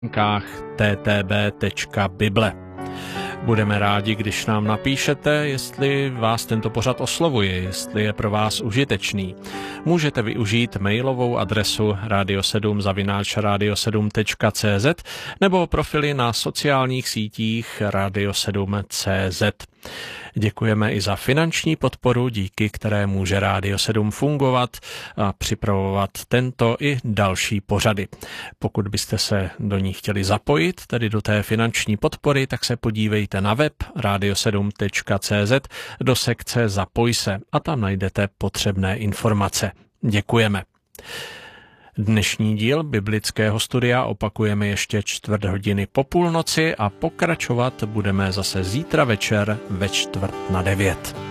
ttb.bible. Budeme rádi, když nám napíšete, jestli vás tento pořad oslovuje, jestli je pro vás užitečný. Můžete využít mailovou adresu radio7@radio7.cz nebo profily na sociálních sítích radio7.cz. Děkujeme i za finanční podporu, díky které může Radio 7 fungovat a připravovat tento i další pořady. Pokud byste se do ní chtěli zapojit, tedy do té finanční podpory, tak se podívejte na web radio7.cz do sekce Zapoj se a tam najdete potřebné informace. Děkujeme. Dnešní díl biblického studia opakujeme ještě 4:15 po půlnoci a pokračovat budeme zase zítra večer ve 8:45.